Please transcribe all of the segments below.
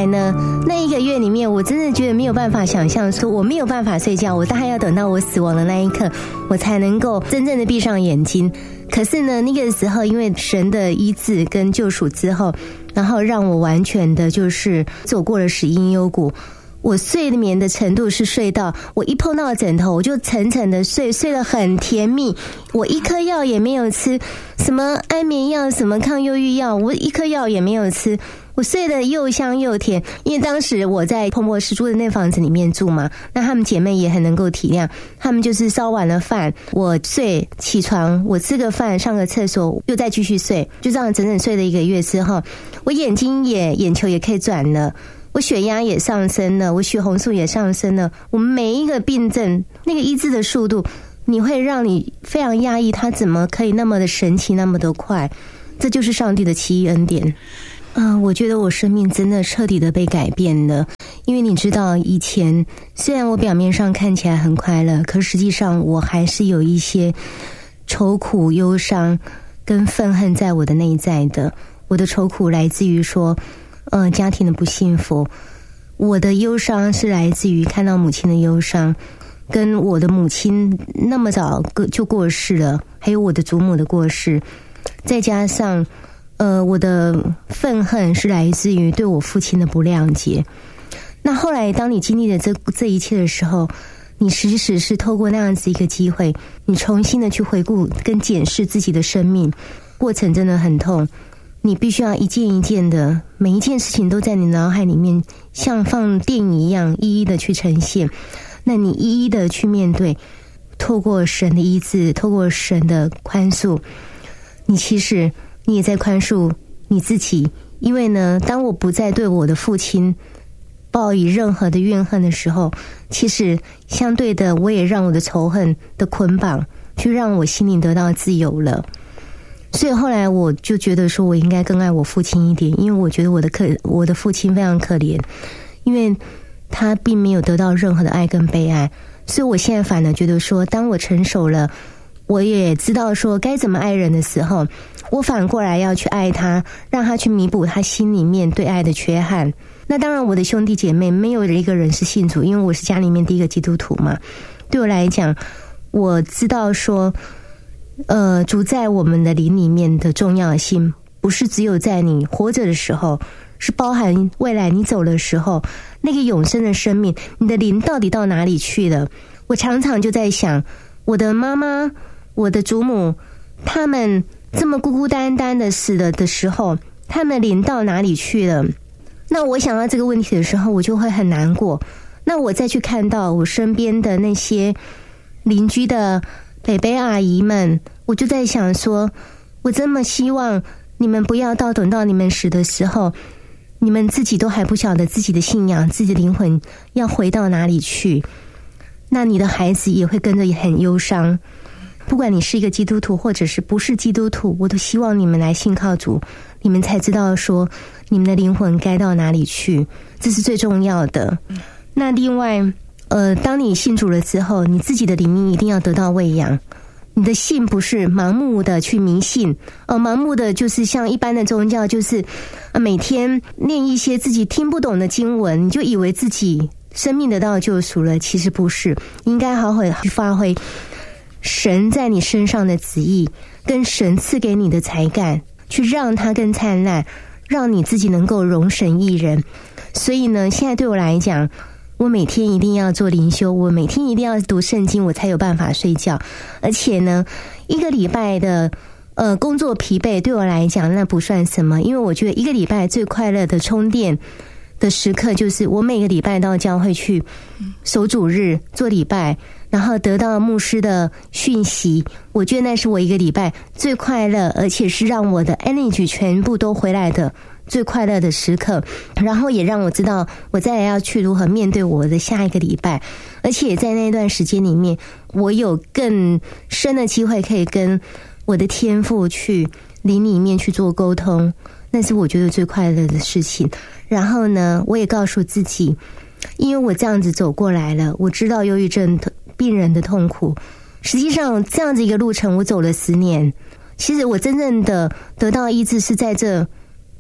呢，那1个月里面，我真的觉得没有办法想象，说我没有办法睡觉，我大概要等到我死亡的那一刻，我才能够真正的闭上眼睛。可是呢，那个时候因为神的医治跟救赎之后，然后让我完全的就是走过了死荫幽谷。我睡眠的程度是睡到我一碰到枕头我就沉沉的睡得很甜蜜，我一颗药也没有吃，什么安眠药什么抗忧郁药我一颗药也没有吃，我睡得又香又甜。因为当时我在婆婆师租的那房子里面住嘛，那她们姐妹也很能够体谅，她们就是烧完了饭我睡起床，我吃个饭上个厕所又再继续睡，就这样整整睡了1个月之后，我眼球也可以转了，我血压也上升了，我血红素也上升了，我们每一个病症那个医治的速度，你会让你非常压抑，它怎么可以那么的神奇那么的快，这就是上帝的奇异恩典。我觉得我生命真的彻底的被改变了。因为你知道以前虽然我表面上看起来很快乐，可实际上我还是有一些愁苦忧伤跟愤恨在我的内在的。我的愁苦来自于说家庭的不幸福，我的忧伤是来自于看到母亲的忧伤，跟我的母亲那么早就过世了，还有我的祖母的过世，再加上我的愤恨是来自于对我父亲的不谅解。那后来当你经历了这一切的时候，你其实是透过那样子一个机会，你重新的去回顾跟检视自己的生命，过程真的很痛，你必须要一件一件的，每一件事情都在你脑海里面像放电影一样一一的去呈现，那你一一的去面对，透过神的医治，透过神的宽恕，你其实你也在宽恕你自己。因为呢，当我不再对我的父亲抱以任何的怨恨的时候，其实相对的我也让我的仇恨的捆绑去让我心灵得到自由了。所以后来我就觉得说我应该更爱我父亲一点，因为我觉得我的父亲非常可怜，因为他并没有得到任何的爱跟被爱。所以我现在反而觉得说，当我成熟了，我也知道说该怎么爱人的时候，我反过来要去爱他，让他去弥补他心里面对爱的缺憾。那当然我的兄弟姐妹没有一个人是信主，因为我是家里面第一个基督徒嘛。对我来讲，我知道说主在我们的灵里面的重要性，不是只有在你活着的时候，是包含未来你走的时候，那个永生的生命，你的灵到底到哪里去了。我常常就在想，我的妈妈我的祖母他们这么孤孤单单的死了的时候，他们灵到哪里去了。那我想到这个问题的时候，我就会很难过。那我再去看到我身边的那些邻居的北北阿姨们，我就在想说，我这么希望你们不要等到你们死的时候，你们自己都还不晓得自己的信仰，自己的灵魂要回到哪里去，那你的孩子也会跟着很忧伤。不管你是一个基督徒或者是不是基督徒，我都希望你们来信靠主，你们才知道说你们的灵魂该到哪里去，这是最重要的。那另外当你信主了之后，你自己的灵命一定要得到喂养。你的信不是盲目的去迷信盲目的就是像一般的宗教，就是每天念一些自己听不懂的经文，你就以为自己生命得到救赎了。其实不是，应该好好去发挥神在你身上的旨意，跟神赐给你的才干，去让它更灿烂，让你自己能够容神益人。所以呢，现在对我来讲，我每天一定要做灵修，我每天一定要读圣经，我才有办法睡觉。而且呢，一个礼拜的工作疲惫对我来讲那不算什么，因为我觉得一个礼拜最快乐的充电的时刻，就是我每个礼拜到教会去守主日做礼拜，然后得到牧师的讯息，我觉得那是我一个礼拜最快乐，而且是让我的 energy 全部都回来的最快乐的时刻。然后也让我知道我再来要去如何面对我的下一个礼拜，而且在那段时间里面，我有更深的机会可以跟我的天父去灵里面去做沟通，那是我觉得最快乐的事情。然后呢，我也告诉自己，因为我这样子走过来了，我知道忧郁症病人的痛苦。实际上这样子一个路程我走了10年，其实我真正的得到医治是在这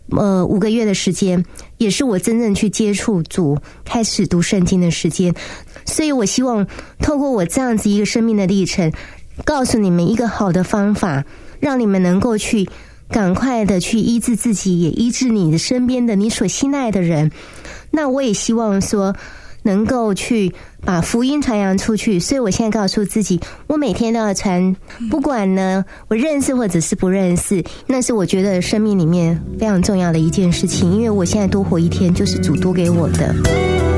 5个月的时间，也是我真正去接触主、开始读圣经的时间。所以我希望透过我这样子一个生命的历程，告诉你们一个好的方法，让你们能够去赶快的去医治自己，也医治你的身边的你所信赖的人。那我也希望说能够去把福音传扬出去，所以我现在告诉自己，我每天都要传，不管呢我认识或者是不认识，那是我觉得生命里面非常重要的一件事情，因为我现在多活一天就是主多给我的。